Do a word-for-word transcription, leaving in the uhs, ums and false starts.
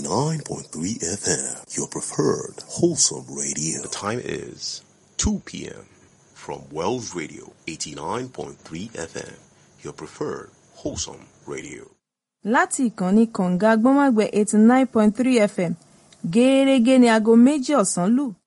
eighty-nine point three F M, your preferred wholesome radio. The time is two p.m. from Wells Radio, eighty-nine point three F M, your preferred wholesome radio. Láti ìkànnì kànga gbọ́nmágbẹ́ eighty-nine point three F M, gẹ́ẹ́rẹ́gẹ́ ni aago méjì ọ̀sán lù.